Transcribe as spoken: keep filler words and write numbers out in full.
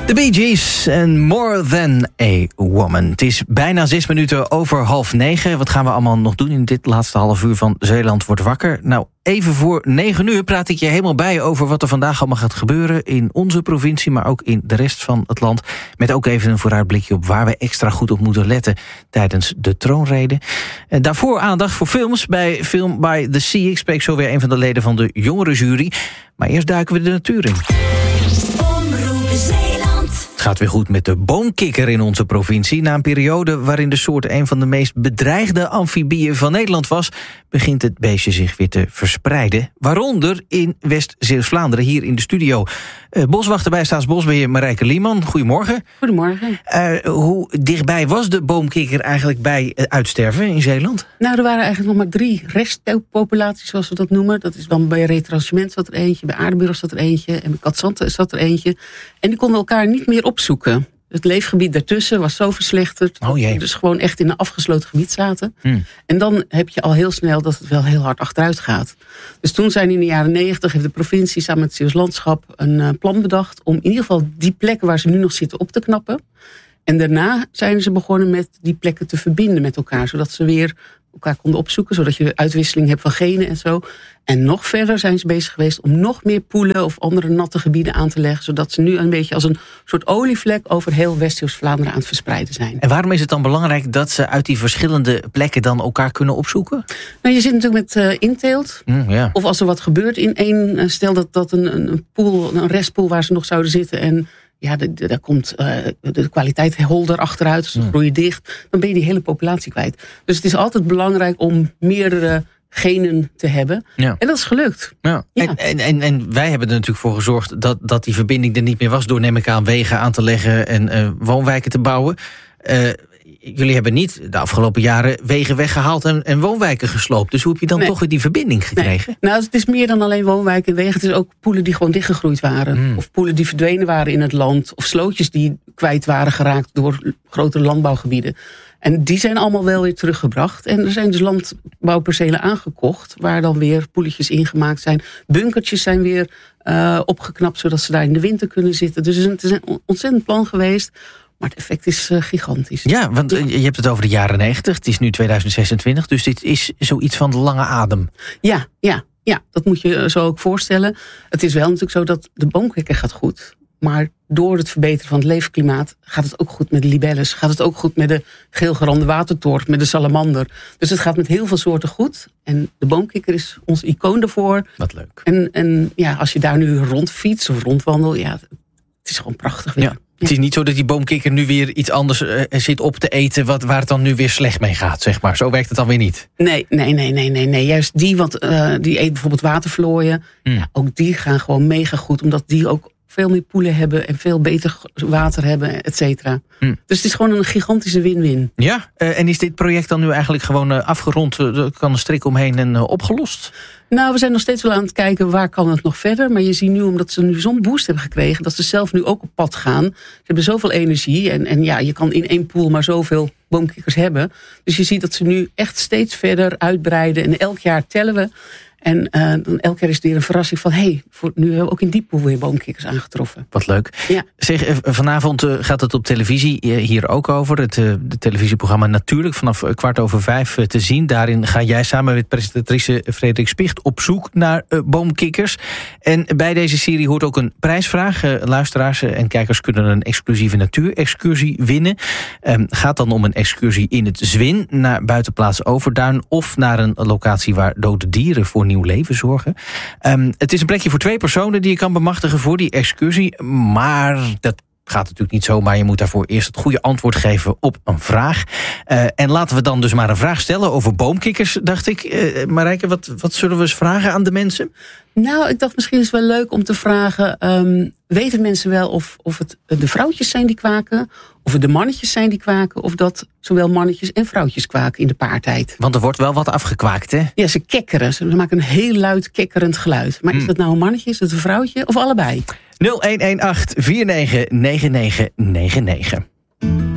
The Bee Gees en More Than a Woman. Het is bijna zes minuten over half negen. Wat gaan we allemaal nog doen in dit laatste half uur van Zeeland wordt wakker? Nou, even voor negen uur praat ik je helemaal bij over wat er vandaag allemaal gaat gebeuren in onze provincie, maar ook in de rest van het land. Met ook even een vooruitblikje op waar we extra goed op moeten letten tijdens de troonrede. En daarvoor aandacht voor films bij Film by the Sea. Ik spreek zo weer een van de leden van de jongerenjury. Maar eerst duiken we de natuur in. Het gaat weer goed met de boomkikker in onze provincie. Na een periode waarin de soort een van de meest bedreigde amfibieën van Nederland was, begint het beestje zich weer te verspreiden. Waaronder in West-Zeeuws-Vlaanderen, hier in de studio. Uh, boswachter bij Staatsbosbeheer Marijke Lieman, goedemorgen. Goedemorgen. Uh, hoe dichtbij was de boomkikker eigenlijk bij het uitsterven in Zeeland? Nou, er waren eigenlijk nog maar drie restpopulaties, zoals we dat noemen. Dat is dan bij Retranchement zat er eentje, bij Aardenburg zat er eentje, en bij Katzand zat er eentje. En die konden elkaar niet meer opzoeken. Het leefgebied daartussen was zo verslechterd. Oh jee. Dus gewoon echt in een afgesloten gebied zaten. Hmm. En dan heb je al heel snel dat het wel heel hard achteruit gaat. Dus toen zijn in de jaren negentig heeft de provincie samen met het Zeeuws Landschap een uh, plan bedacht om in ieder geval die plekken waar ze nu nog zitten op te knappen. En daarna zijn ze begonnen met die plekken te verbinden met elkaar, zodat ze weer elkaar konden opzoeken, zodat je uitwisseling hebt van genen en zo. En nog verder zijn ze bezig geweest om nog meer poelen of andere natte gebieden aan te leggen, zodat ze nu een beetje als een soort olievlek over heel West-Zeeuws-Vlaanderen aan het verspreiden zijn. En waarom is het dan belangrijk dat ze uit die verschillende plekken dan elkaar kunnen opzoeken? Nou, je zit natuurlijk met uh, inteelt. Mm, ja. Of als er wat gebeurt in één, uh, stel dat dat een, een pool, een restpool waar ze nog zouden zitten en ja, daar komt uh, de kwaliteit holder achteruit, dus ze groeien dicht, dan ben je die hele populatie kwijt. Dus het is altijd belangrijk om meerdere genen te hebben. Ja. En dat is gelukt. Ja. Ja. En, en, en, en wij hebben er natuurlijk voor gezorgd dat, dat die verbinding er niet meer was, door neem ik aan wegen aan te leggen en uh, woonwijken te bouwen. Uh, Jullie hebben niet de afgelopen jaren wegen weggehaald en, en woonwijken gesloopt. Dus hoe heb je dan nee. toch weer die verbinding gekregen? Nee. Nou, het is meer dan alleen woonwijken en wegen. Het is ook poelen die gewoon dichtgegroeid waren. Hmm. Of poelen die verdwenen waren in het land. Of slootjes die kwijt waren geraakt door grotere landbouwgebieden. En die zijn allemaal wel weer teruggebracht. En er zijn dus landbouwpercelen aangekocht, waar dan weer poeletjes ingemaakt zijn. Bunkertjes zijn weer uh, opgeknapt, zodat ze daar in de winter kunnen zitten. Dus het is een ontzettend plan geweest. Maar het effect is uh, gigantisch. Ja, want uh, je hebt het over de jaren negentig. Het is nu tweeduizend zesentwintig, dus dit is zoiets van de lange adem. Ja, ja, ja, dat moet je zo ook voorstellen. Het is wel natuurlijk zo dat de boomkikker gaat goed. Maar door het verbeteren van het leefklimaat gaat het ook goed met de libelles. Gaat het ook goed met de geelgerande watertorf, met de salamander. Dus het gaat met heel veel soorten goed. En de boomkikker is ons icoon daarvoor. Wat leuk. En, en ja, als je daar nu rondfietst of rondwandelt, ja, het is gewoon prachtig weer. Ja. Het is niet zo dat die boomkikker nu weer iets anders uh, zit op te eten, wat, waar het dan nu weer slecht mee gaat, zeg maar. Zo werkt het dan weer niet. Nee, nee, nee, nee, nee. nee. Juist die, want uh, die eet bijvoorbeeld watervlooien. Mm. Ja, ook die gaan gewoon mega goed, omdat die ook veel meer poelen hebben en veel beter water hebben, et cetera. Mm. Dus het is gewoon een gigantische win-win. Ja, uh, en is dit project dan nu eigenlijk gewoon uh, afgerond? Uh, kan een strik omheen en uh, opgelost? Nou, we zijn nog steeds wel aan het kijken waar kan het nog verder. Maar je ziet nu, omdat ze nu zo'n boost hebben gekregen, dat ze zelf nu ook op pad gaan. Ze hebben zoveel energie. En, en ja, je kan in één pool maar zoveel boomkikkers hebben. Dus je ziet dat ze nu echt steeds verder uitbreiden. En elk jaar tellen we. En uh, dan elke keer is het weer een verrassing van, hé, hey, nu hebben we ook in die pool weer boomkikkers aangetroffen. Wat leuk. Ja. Zeg, vanavond uh, gaat het op televisie uh, hier ook over. Het uh, de televisieprogramma Natuurlijk vanaf uh, kwart over vijf uh, te zien. Daarin ga jij samen met presentatrice Frederik Spicht op zoek naar uh, boomkikkers. En bij deze serie hoort ook een prijsvraag. Uh, luisteraars en kijkers kunnen een exclusieve natuurexcursie winnen. Um, gaat dan om een excursie in het Zwin naar buitenplaats Overduin of naar een locatie waar dode dieren voor nieuw leven zorgen. Um, het is een plekje voor twee personen die je kan bemachtigen voor die excursie. Maar dat gaat natuurlijk niet zomaar. Je moet daarvoor eerst het goede antwoord geven op een vraag. Uh, en laten we dan dus maar een vraag stellen over boomkikkers, dacht ik. Uh, Marijke, wat, wat zullen we eens vragen aan de mensen? Nou, ik dacht misschien is het wel leuk om te vragen, Um, weten mensen wel of, of het de vrouwtjes zijn die kwaken, of het de mannetjes zijn die kwaken, of dat zowel mannetjes en vrouwtjes kwaken in de paartijd? Want er wordt wel wat afgekwaakt, hè? Ja, ze kekkeren. Ze maken een heel luid kekkerend geluid. Maar hmm. is dat nou een mannetje, is dat een vrouwtje, of allebei? nul een een acht vier negen negen negen negen negen